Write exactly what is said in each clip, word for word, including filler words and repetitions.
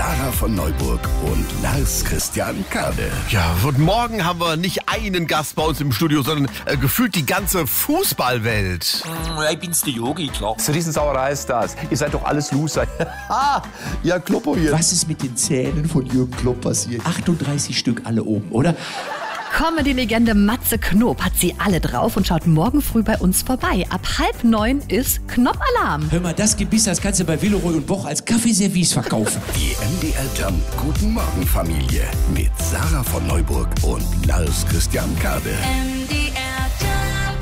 Sarah von Neuburg und Lars Christian Kade. Ja, und morgen haben wir nicht einen Gast bei uns im Studio, sondern äh, gefühlt die ganze Fußballwelt. Ich bin's, der Yogi, klar. So Riesensauerei ist das. Ihr seid doch alles Loser. Ja, Kloppo hier. Was ist mit den Zähnen von Jürgen Klopp passiert? achtunddreißig Stück alle oben, oder? Comedy-Legende Matze Knob hat sie alle drauf und schaut morgen früh bei uns vorbei. Ab halb neun ist Knoppalarm. Hör mal, das Gebiss, das kannst du bei Villeroy und Boch als Kaffeeservice verkaufen. Die M D R Jump Guten Morgen Familie mit Sarah von Neuburg und Lars Christian Kade. M D R Jump.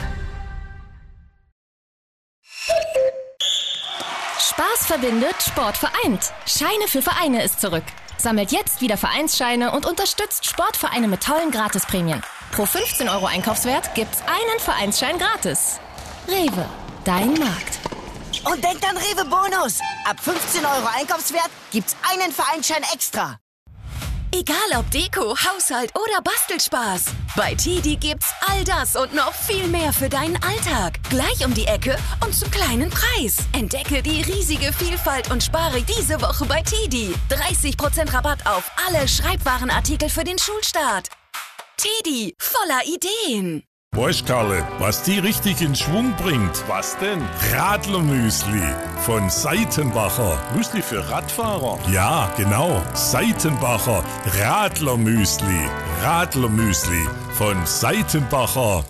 Spaß verbindet, Sport vereint. Scheine für Vereine ist zurück. Sammelt jetzt wieder Vereinsscheine und unterstützt Sportvereine mit tollen Gratisprämien. Pro fünfzehn Euro Einkaufswert gibt's einen Vereinsschein gratis. Rewe, dein Markt. Und denkt an Rewe Bonus. Ab fünfzehn Euro Einkaufswert gibt's einen Vereinsschein extra. Egal ob Deko, Haushalt oder Bastelspaß. Bei Tidi gibt's all das und noch viel mehr für deinen Alltag. Gleich um die Ecke und zum kleinen Preis. Entdecke die riesige Vielfalt und spare diese Woche bei Tidi. dreißig Prozent Rabatt auf alle Schreibwarenartikel für den Schulstart. Tidi, voller Ideen. Weißt Karle, was die richtig in Schwung bringt? Was denn? Radlermüsli von Seitenbacher. Müsli für Radfahrer? Ja, genau. Seitenbacher Radlermüsli. Radlermüsli von Seitenbacher.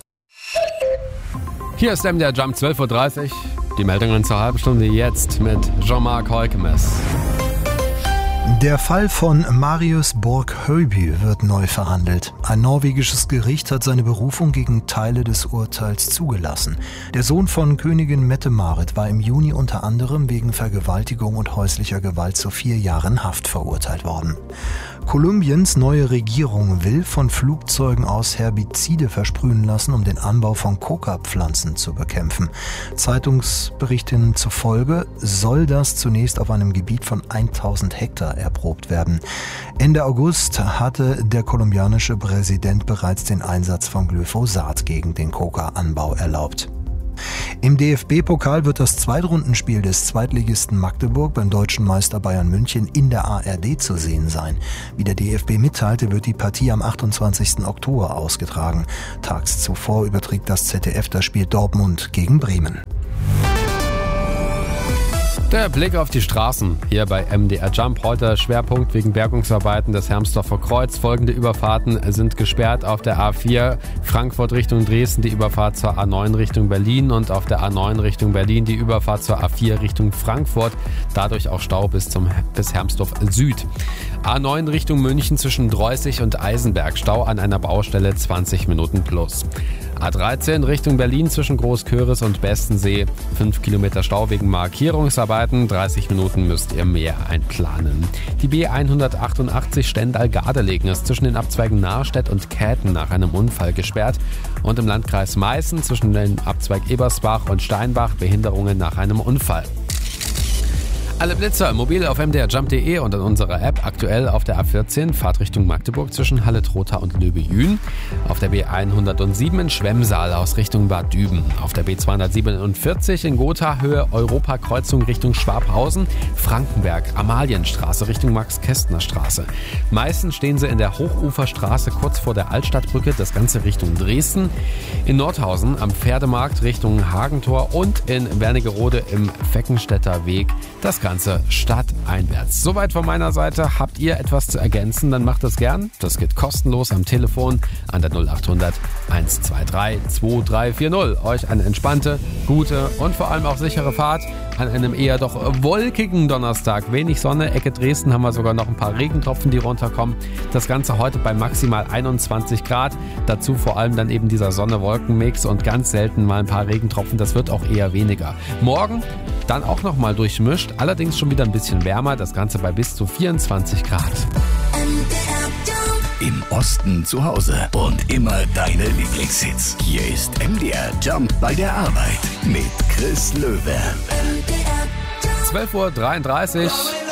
Hier ist M D R Jump zwölf Uhr dreißig. Die Meldungen zur halben Stunde jetzt mit Jean-Marc Heukemes. Der Fall von Marius Borg-Høiby wird neu verhandelt. Ein norwegisches Gericht hat seine Berufung gegen Teile des Urteils zugelassen. Der Sohn von Königin Mette-Marit war im Juni unter anderem wegen Vergewaltigung und häuslicher Gewalt zu vier Jahren Haft verurteilt worden. Kolumbiens neue Regierung will von Flugzeugen aus Herbizide versprühen lassen, um den Anbau von Coca-Pflanzen zu bekämpfen. Zeitungsberichten zufolge soll das zunächst auf einem Gebiet von tausend Hektar erprobt werden. Ende August hatte der kolumbianische Präsident bereits den Einsatz von Glyphosat gegen den Coca-Anbau erlaubt. Im D F B-Pokal wird das Zweitrundenspiel des Zweitligisten Magdeburg beim deutschen Meister Bayern München in der A R D zu sehen sein. Wie der D F B mitteilte, wird die Partie am achtundzwanzigsten Oktober ausgetragen. Tags zuvor überträgt das Z D F das Spiel Dortmund gegen Bremen. Der Blick auf die Straßen hier bei M D R Jump. Heute Schwerpunkt wegen Bergungsarbeiten des Hermsdorfer Kreuz. Folgende Überfahrten sind gesperrt auf der A vier Frankfurt Richtung Dresden, die Überfahrt zur A neun Richtung Berlin und auf der A neun Richtung Berlin die Überfahrt zur A vier Richtung Frankfurt. Dadurch auch Stau bis zum bis Hermsdorf Süd. A neun Richtung München zwischen Dreußig und Eisenberg. Stau an einer Baustelle zwanzig Minuten plus. A dreizehn Richtung Berlin zwischen Großköris und Bestensee. fünf Kilometer Stau wegen Markierungsarbeiten. dreißig Minuten müsst ihr mehr einplanen. Die B hundertachtundachtzig Stendal-Gardelegen ist zwischen den Abzweigen Nahrstedt und Käthen nach einem Unfall gesperrt. Und im Landkreis Meißen zwischen den Abzweig Ebersbach und Steinbach Behinderungen nach einem Unfall. Alle Blitzer mobil auf m d r jump punkt d e und in unserer App. Aktuell auf der A vierzehn Fahrtrichtung Magdeburg zwischen Halle-Trotha und Löbe-Jühn. Auf der B hundertsieben in Schwemmsaal aus Richtung Bad Düben. Auf der B zweihundertsiebenundvierzig in Gotha Höhe Europakreuzung Richtung Schwabhausen. Frankenberg Amalienstraße Richtung Max-Kästner-Straße. Meistens stehen sie in der Hochuferstraße kurz vor der Altstadtbrücke. Das Ganze Richtung Dresden. In Nordhausen am Pferdemarkt Richtung Hagentor und in Wernigerode im Feckenstädter Weg. Das Ganze stadteinwärts. Soweit von meiner Seite. Habt ihr etwas zu ergänzen, dann macht das gern. Das geht kostenlos am Telefon an der null achthundert hundertzweiundzwanzig zweiunddreißig. Euch eine entspannte, gute und vor allem auch sichere Fahrt an einem eher doch wolkigen Donnerstag. Wenig Sonne, Ecke Dresden haben wir sogar noch ein paar Regentropfen, die runterkommen. Das Ganze heute bei maximal einundzwanzig Grad. Dazu vor allem dann eben dieser Sonne-Wolken-Mix und ganz selten mal ein paar Regentropfen. Das wird auch eher weniger. Morgen dann auch nochmal durchmischt, allerdings schon wieder ein bisschen wärmer. Das Ganze bei bis zu vierundzwanzig Grad. Im Osten zu Hause und immer deine Lieblingshits. Hier ist M D R Jump bei der Arbeit mit Chris Löwe. zwölf Uhr dreiunddreißig.